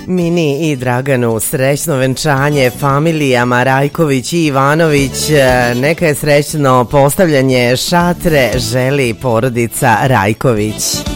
Mini i Draganu srećno venčanje familijama Rajković i Ivanović. Neka je srećno postavljanje šatre želi porodica Rajković.